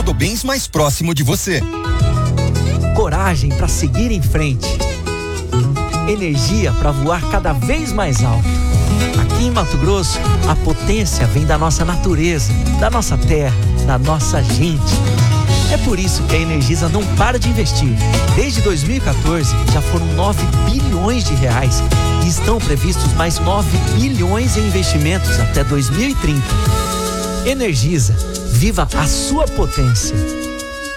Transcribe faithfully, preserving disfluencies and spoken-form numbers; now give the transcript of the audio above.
Rodobens mais próximo de você. Coragem para seguir em frente. Energia para voar cada vez mais alto. Aqui em Mato Grosso, a potência vem da nossa natureza, da nossa terra, da nossa gente. É por isso que a Energisa não para de investir. Desde dois mil e quatorze, já foram nove bilhões de reais e estão previstos mais nove bilhões em investimentos até dois mil e trinta. Energisa, viva a sua potência.